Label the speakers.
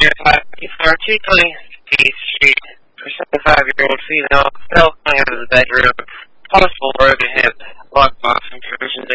Speaker 1: for 220 East Street for 75-year-old female, fell coming out of the bedroom, possible broken hip, lockbox and provisions